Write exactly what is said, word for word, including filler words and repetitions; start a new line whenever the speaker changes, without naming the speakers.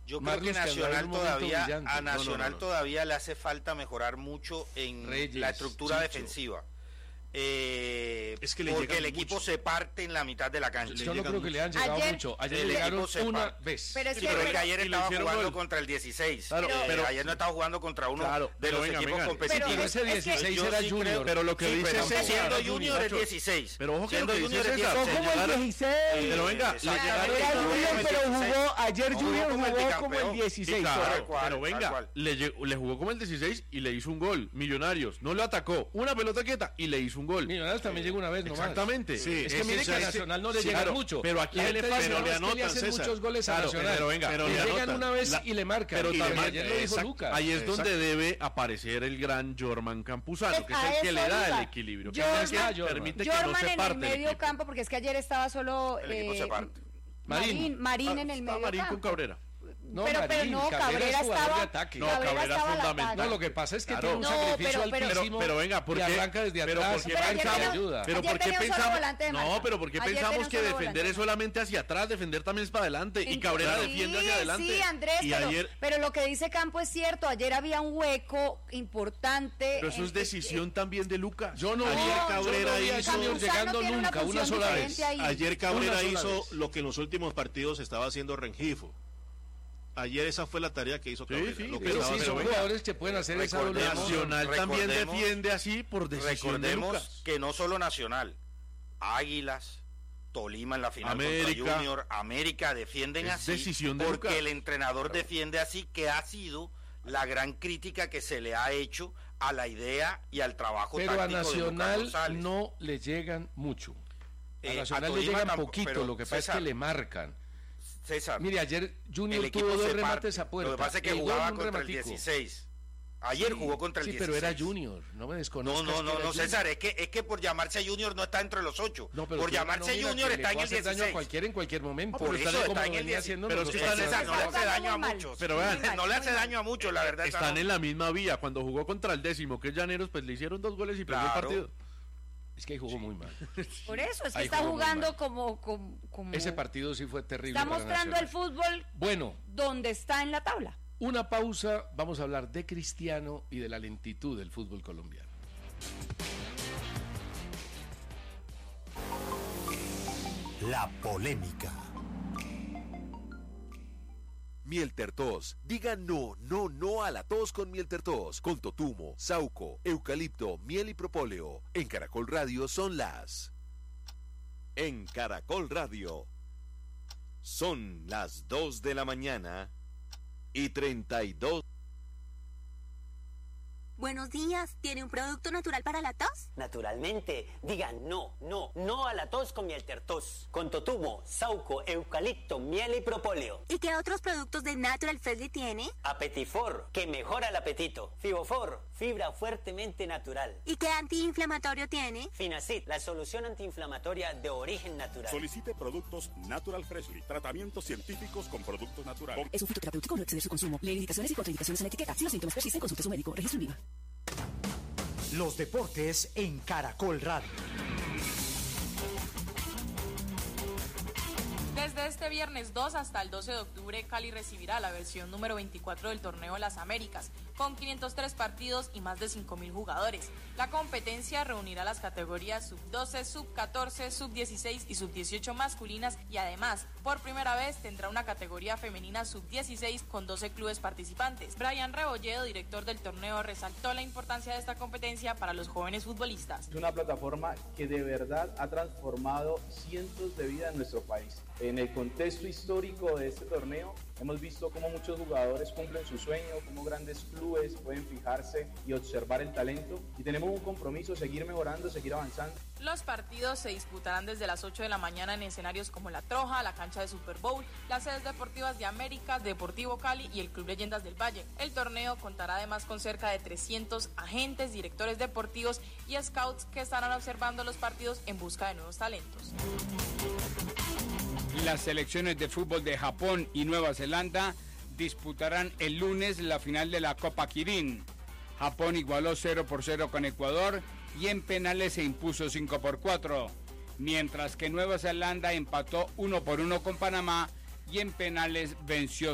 Yo creo
Marlos,
que Nacional todavía,
brillante.
a Nacional
no, no, no.
todavía le hace falta mejorar mucho en
Reyes,
la estructura
Chicho.
defensiva. Eh,
Es que le
porque
llegan
el equipo
mucho.
se parte en la mitad de la cancha.
Yo no
llegan
creo que le han llegado
Ayer-
mucho. Ayer
el
le llegaron
equipo se
una
parte.
vez.
Pero es
Sí,
que,
pero es que
pero-
ayer
y le
estaba
hicieron
jugando
gol.
contra el dieciséis.
Claro,
Eh,
pero-
ayer no estaba jugando contra uno
Claro,
de
pero
los
venga,
equipos
venga.
competitivos.
Pero ese
es que
dieciséis
yo
era
sí
Junior.
creo-
Pero lo que
sí,
dice
pero
César,
siendo
Junior,
Junior es
muchachos.
dieciséis.
Pero ojo que
siendo
lo que
Junior
dice
es
César,
dieciséis.
Jugó como el
llegaron-
dieciséis.
Pero venga,
Exacto.
le llegaron-
Era Junior, pero jugó, ayer
No,
Junior
como el
jugó como
bicampeón.
el dieciséis.
Sí, claro,
Tal cual,
pero
tal
venga,
cual.
le, llegó- le jugó como el dieciséis y le hizo un gol. Millonarios, no lo atacó. Una pelota quieta y le hizo un gol.
Millonarios también llega una vez nomás.
Exactamente.
Sí, es que
Ese-
mire que a
ese-
Nacional no le
sí,
llegan
claro,
mucho.
Pero aquí
La
le,
gente
pero
dice,
le
no, es que
anotan,
le hacen
César.
muchos goles a
Claro,
Nacional.
pero venga,
Pero
le
le llegan
anotan.
una vez
La-
y le marcan.
Pero
Y
también,
ayer lo dijo
exacto,
Lucas.
ahí es
Exacto.
donde debe aparecer el gran Jorman Campuzano,
Pues
que es
a
el que
eso
le da
iba.
el equilibrio, que
Jorman-
es el que permite que no
Jorman
se
en el
parte el
medio
equipo.
campo, porque es que ayer estaba solo
El equipo
eh,
se parte.
Marín.
Marín, Marín
Ah,
en el
está
medio
Marín con
campo.
Cabrera.
No,
pero, pero
Marín,
no,
Cabrera
Cabrera
es jugador
estaba,
de ataque.
No,
Cabrera
Cabrera
estaba al
fundamental.
ataque.
No, lo que pasa es que
Claro.
tiene un
No,
sacrificio
pero- pero-
altísimo
Pero venga, ¿por
y
qué?
arranca desde
Pero
atrás
¿por qué
y marca y
pensamos-
ayuda.
Pero
Ayer
¿por qué
tenía un solo
pensamos?
volante de
No,
marca.
pero ¿por qué
Ayer
pensamos
tenía un
que
solo
defender
volante.
es solamente hacia atrás, defender también es para adelante y
Entonces,
Cabrera
sí,
defiende hacia adelante?
Sí, Andrés,
y
pero,
ayer,
pero lo que dice Campo es cierto. Ayer había un hueco importante.
pero eso
en-
es decisión también de Lucas.
Yo no
ayer
vi a-
Cabrera
yo no vi a
hizo
Junior
Campuzano
llegando
tiene una
nunca, una
función
sola
diferente
vez.
ahí.
Ayer Cabrera
Una sola
hizo
vez.
lo que en los últimos partidos estaba haciendo Rengifo. Ayer esa fue la tarea que hizo
Sí,
Cabrera.
sí,
lo que
Pero
estaba
sí,
pero
son
venga.
jugadores que pueden hacer esa doble
Recordemos-
función.
Nacional también
recordemos-
defiende así por decisión de
Recordemos
Lucas.
que no solo Nacional, Águilas, Tolima en la final
América.
contra Junior, América defienden
Es
así
decisión de
porque
Lucas.
el entrenador defiende así, que ha sido la gran crítica que se le ha hecho a la idea y al trabajo
Pero a
táctico de Lucas
Nacional
González.
no le llegan mucho. A
Eh,
Nacional
a
le
Tolima
llegan
tampoco,
poquito,
pero,
lo que pasa
César,
es que le marcan.
César,
Mire, ayer Junior
el equipo
tuvo dos
se
remates
parte.
a puerta.
Lo que pasa es que
el gol,
jugaba
un
contra el
rematico.
dieciséis. Ayer
Sí,
jugó contra el
sí,
dieciséis.
pero era Junior, no me
No,
desconozcas.
no,
que
no,
era
no,
Junior.
César, es que, es que por llamarse Junior no está entre los ocho.
No, pero
por
tiene una
llamarse
nómina
Junior
que
está
le
en
puede
el
hacer daño a
dieciséis.
cualquiera en cualquier momento.
Por
está
eso
como
está en el
venía
diez.
haciendo
Pero
los
es que
otros
están en
César,
partidos.
no le hace daño a
Muy mal.
muchos.
Pero vean,
Muy mal,
no le hace
muy mal.
daño a muchos, la verdad.
Están
estamos-
en la misma vía. Cuando jugó contra el décimo, que es Llaneros, pues le hicieron dos goles y perdió el
Claro.
partido.
Es que ahí jugó muy mal.
Por eso, es que
Ahí
está
jugó muy
jugando
mal.
como, como, como-
Ese partido sí fue terrible.
Está
para
mostrando el
Nacional.
fútbol
Bueno,
donde está en la tabla.
una pausa. Vamos a hablar de Cristiano y de la lentitud del fútbol colombiano.
La polémica. Mielter Tos. Diga no, no, no a la tos con Mielter Tos. Con totumo, sauco, eucalipto, miel y propóleo. En Caracol Radio son las... En Caracol Radio. Son las dos de la mañana y treinta y dos.
Buenos días, ¿tiene un producto natural para la tos?
Naturalmente, diga no, no, no a la tos con Mielter Tos. Con totumo, sauco, eucalipto, miel y propóleo.
¿Y qué otros productos de Natural Freshly tiene?
Apetifor, que mejora el apetito. Fibofor, fibra fuertemente natural.
¿Y qué antiinflamatorio tiene?
Finacid, la solución antiinflamatoria de origen natural.
Solicite productos Natural Freshly, tratamientos científicos con productos naturales.
Es un fitoterapéutico, no exceder su consumo. Lee indicaciones y contraindicaciones en la etiqueta. Si los síntomas persisten, consulte a su médico. Registro en viva.
Los deportes en Caracol Radio.
Desde este viernes dos hasta el doce de octubre, Cali recibirá la versión número veinticuatro del torneo Las Américas, con quinientos tres partidos y más de cinco mil jugadores. La competencia reunirá las categorías sub doce, sub catorce, sub dieciséis y sub dieciocho masculinas y además, por primera vez, tendrá una categoría femenina sub dieciséis con doce clubes participantes. Brian Rebolledo, director del torneo, resaltó la importancia de esta competencia para los jóvenes futbolistas.
Es una plataforma que de verdad ha transformado cientos de vidas en nuestro país. En el contexto histórico de este torneo, hemos visto cómo muchos jugadores cumplen su sueño, cómo grandes clubes pueden fijarse y observar el talento. Y tenemos un compromiso, seguir mejorando, seguir avanzando.
Los partidos se disputarán desde las ocho de la mañana en escenarios como La Troja, la cancha de Super Bowl, las sedes deportivas de América, Deportivo Cali y el Club Leyendas del Valle. El torneo contará además con cerca de trescientos agentes, directores deportivos y scouts que estarán observando los partidos en busca de nuevos talentos.
Las selecciones de fútbol de Japón y Nueva Zelanda disputarán el lunes la final de la Copa Kirin. Japón igualó cero por cero con Ecuador y en penales se impuso cinco por cuatro, mientras que Nueva Zelanda empató uno por uno con Panamá y en penales venció